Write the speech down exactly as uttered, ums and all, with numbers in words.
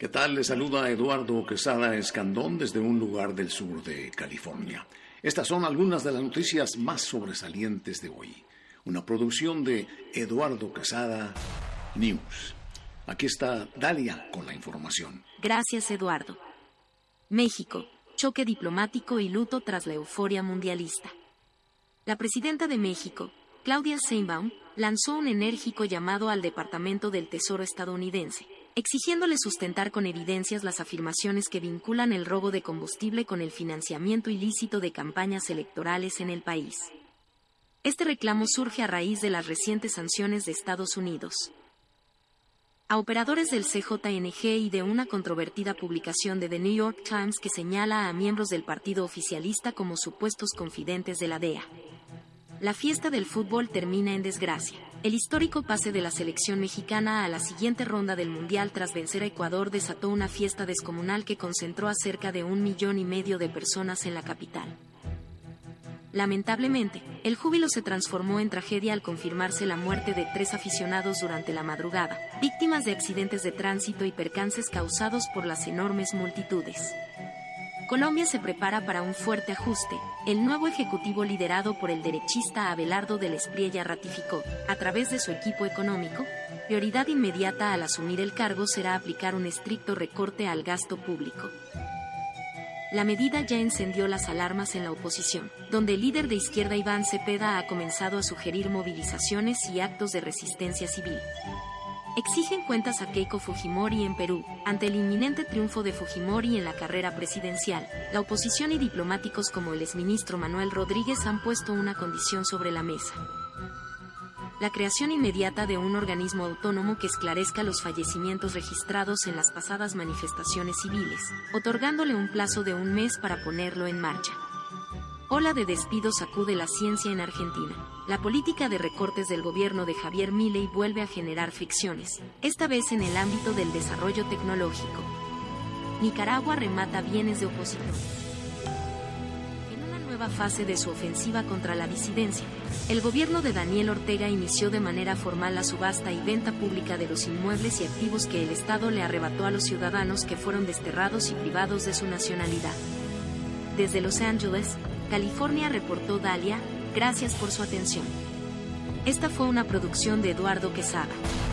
¿Qué tal? Le saluda Eduardo Quesada Escandón desde un lugar del sur de California. Estas son algunas de las noticias más sobresalientes de hoy. Una producción de Eduardo Quesada News. Aquí está Dalia con la información. Gracias, Eduardo. México, choque diplomático y luto tras la euforia mundialista. La presidenta de México, Claudia Sheinbaum, lanzó un enérgico llamado al Departamento del Tesoro estadounidense, exigiéndole sustentar con evidencias las afirmaciones que vinculan el robo de combustible con el financiamiento ilícito de campañas electorales en el país. Este reclamo surge a raíz de las recientes sanciones de Estados Unidos a operadores del C J N G y de una controvertida publicación de The New York Times que señala a miembros del partido oficialista como supuestos confidentes de la D E A. La fiesta del fútbol termina en desgracia. El histórico pase de la selección mexicana a la siguiente ronda del Mundial tras vencer a Ecuador desató una fiesta descomunal que concentró a cerca de un millón y medio de personas en la capital. Lamentablemente, el júbilo se transformó en tragedia al confirmarse la muerte de tres aficionados durante la madrugada, víctimas de accidentes de tránsito y percances causados por las enormes multitudes. Colombia se prepara para un fuerte ajuste. El nuevo ejecutivo liderado por el derechista Abelardo del Espriella ratificó, a través de su equipo económico, prioridad inmediata al asumir el cargo será aplicar un estricto recorte al gasto público. La medida ya encendió las alarmas en la oposición, donde el líder de izquierda Iván Cepeda ha comenzado a sugerir movilizaciones y actos de resistencia civil. Exigen cuentas a Keiko Fujimori en Perú. Ante el inminente triunfo de Fujimori en la carrera presidencial, la oposición y diplomáticos como el exministro Manuel Rodríguez han puesto una condición sobre la mesa: la creación inmediata de un organismo autónomo que esclarezca los fallecimientos registrados en las pasadas manifestaciones civiles, otorgándole un plazo de un mes para ponerlo en marcha. Ola de despidos sacude la ciencia en Argentina. La política de recortes del gobierno de Javier Milei vuelve a generar fricciones, esta vez en el ámbito del desarrollo tecnológico. Nicaragua remata bienes de opositores. En una nueva fase de su ofensiva contra la disidencia, el gobierno de Daniel Ortega inició de manera formal la subasta y venta pública de los inmuebles y activos que el Estado le arrebató a los ciudadanos que fueron desterrados y privados de su nacionalidad. Desde Los Ángeles, California, reportó Dalia. Gracias por su atención. Esta fue una producción de Eduardo Quesada.